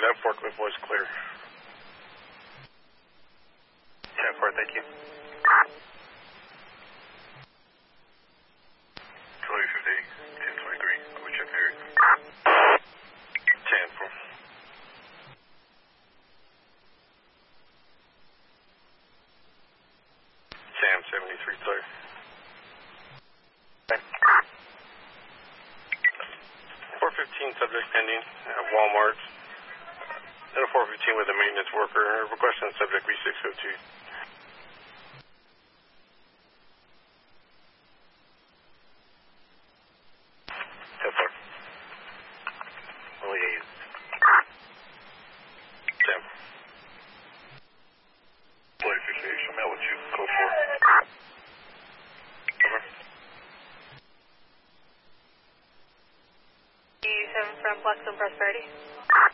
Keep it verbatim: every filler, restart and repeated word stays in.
that forklift was clear. ten four, thank you. twenty fifty, ten twenty-three, I'm going to check there. ten four. Sam seventy-three, clear. Okay. four fifteen, subject pending at Walmart. And a four fifteen with a maintenance worker. Requesting subject B six oh two. ten four. Oh, yeah. ten. Play fixation, Mel, what you go for? Over. seven from Blackstone Prosperity.